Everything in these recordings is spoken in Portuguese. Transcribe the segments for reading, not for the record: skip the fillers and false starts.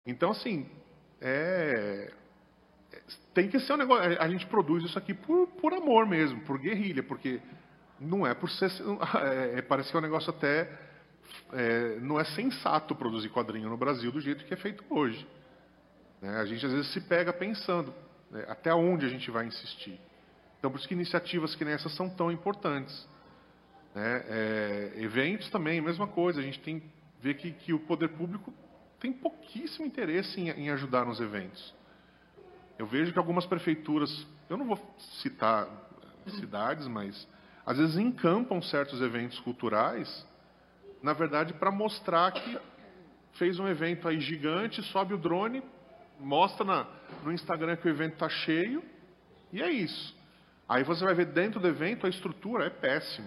Então, assim, tem que ser um negócio. A gente produz isso aqui por amor mesmo, por guerrilha, porque não é por ser. Parece que é um negócio até. Não é sensato produzir quadrinho no Brasil do jeito que é feito hoje. Né? A gente às vezes se pega pensando, né, até onde a gente vai insistir. Então, por isso que iniciativas que nem essas são tão importantes. Né? Eventos também, mesma coisa. A gente tem que ver que o poder público tem pouquíssimo interesse em ajudar nos eventos. Eu vejo que algumas prefeituras, eu não vou citar cidades, mas às vezes encampam certos eventos culturais, na verdade, para mostrar que fez um evento aí gigante, sobe o drone, mostra no Instagram que o evento está cheio, e é isso. Aí você vai ver dentro do evento, a estrutura é péssima.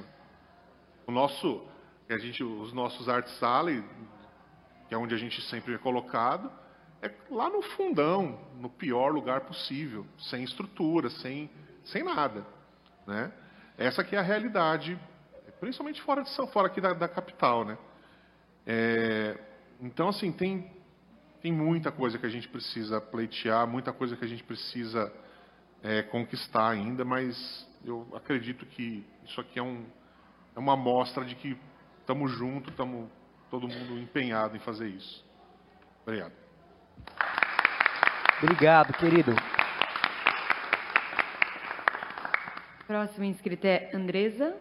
Os nossos Art Sale, que é onde a gente sempre é colocado, é lá no fundão, no pior lugar possível, sem estrutura, sem nada. Né? Essa que é a realidade, principalmente fora aqui da capital. Né? Então, assim, tem muita coisa que a gente precisa pleitear, muita coisa que a gente precisa conquistar ainda, mas eu acredito que isso aqui é uma amostra de que estamos juntos, estamos todo mundo empenhado em fazer isso. Obrigado. Obrigado, querido. Próxima inscrita é Andresa.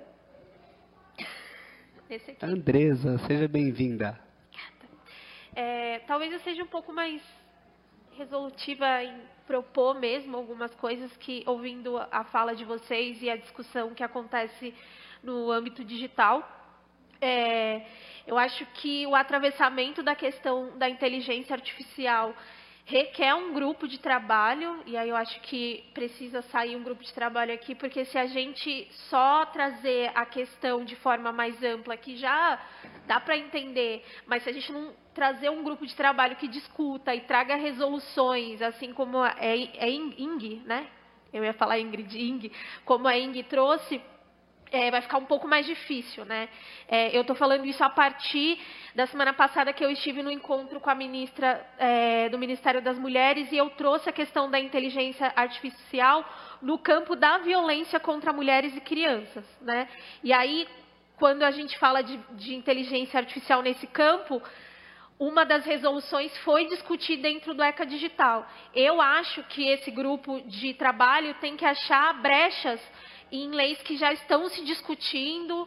Esse aqui. Andresa, seja bem-vinda. Talvez eu seja um pouco mais resolutiva em propor mesmo algumas coisas que, ouvindo a fala de vocês e a discussão que acontece no âmbito digital, eu acho que o atravessamento da questão da inteligência artificial requer um grupo de trabalho, e aí eu acho que precisa sair um grupo de trabalho aqui, porque se a gente só trazer a questão de forma mais ampla, que já dá para entender, mas se a gente não trazer um grupo de trabalho que discuta e traga resoluções, assim como Ing, né? Eu ia falar Ingrid, Ing, como a Ing trouxe, vai ficar um pouco mais difícil, né? Eu estou falando isso a partir da semana passada que eu estive no encontro com a ministra do Ministério das Mulheres e eu trouxe a questão da inteligência artificial no campo da violência contra mulheres e crianças, né? E aí, quando a gente fala de inteligência artificial nesse campo, uma das resoluções foi discutir dentro do ECA Digital. Eu acho que esse grupo de trabalho tem que achar brechas em leis que já estão se discutindo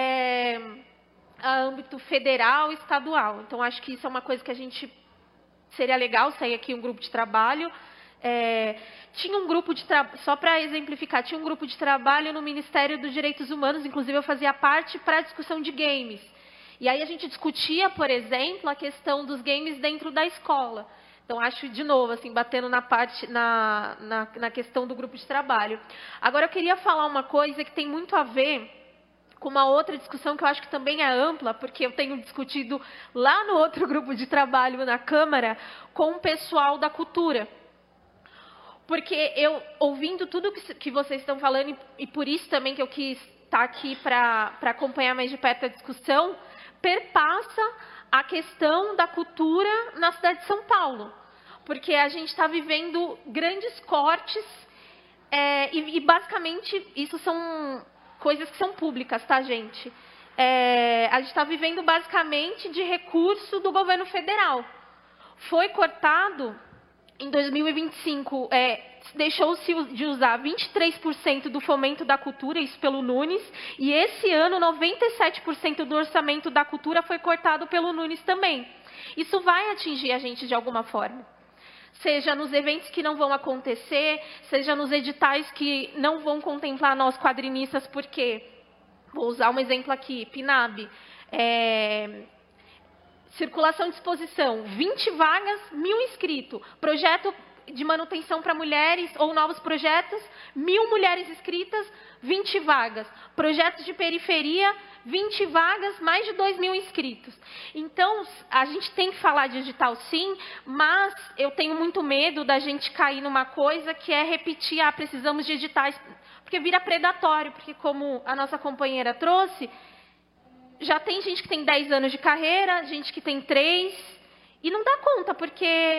a âmbito federal e estadual. Então, acho que isso é uma coisa que seria legal sair aqui um grupo de trabalho. Tinha um grupo de trabalho, só para exemplificar, tinha um grupo de trabalho no Ministério dos Direitos Humanos, inclusive eu fazia parte, para a discussão de games. E aí a gente discutia, por exemplo, a questão dos games dentro da escola. Então, acho, de novo, assim, batendo na questão do grupo de trabalho. Agora, eu queria falar uma coisa que tem muito a ver com uma outra discussão que eu acho que também é ampla, porque eu tenho discutido lá no outro grupo de trabalho na Câmara com o pessoal da cultura. Porque eu, ouvindo tudo que vocês estão falando, e por isso também que eu quis estar aqui para acompanhar mais de perto a discussão, perpassa a questão da cultura na cidade de São Paulo. Porque a gente está vivendo grandes cortes e basicamente isso são coisas que são públicas, tá, gente? A gente está vivendo basicamente de recurso do governo federal. Foi cortado em 2025, deixou-se de usar 23% do fomento da cultura, isso pelo Nunes, e esse ano 97% do orçamento da cultura foi cortado pelo Nunes também. Isso vai atingir a gente de alguma forma. Seja nos eventos que não vão acontecer, seja nos editais que não vão contemplar nós quadrinistas, porque, vou usar um exemplo aqui, PNAB, circulação de exposição, 20 vagas, 1.000 inscritos. Projeto de manutenção para mulheres ou novos projetos, 1.000 mulheres inscritas, 20 vagas. Projetos de periferia, 20 vagas, mais de 2.000 inscritos. Então, a gente tem que falar de digital sim, mas eu tenho muito medo da gente cair numa coisa que é repetir, precisamos de editais, porque vira predatório, porque como a nossa companheira trouxe, já tem gente que tem 10 anos de carreira, gente que tem 3, E não dá conta, porque